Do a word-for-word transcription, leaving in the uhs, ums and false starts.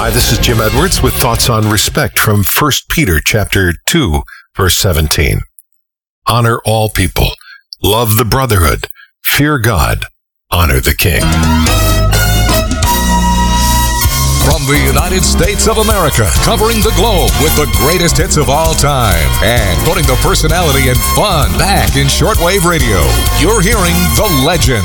Hi, this is Jim Edwards with thoughts on respect from First Peter chapter two, verse seventeen. Honor all people, love the brotherhood, fear God, honor the king. From the United States of America, covering the globe with the greatest hits of all time and putting the personality and fun back in shortwave radio, you're hearing the legend,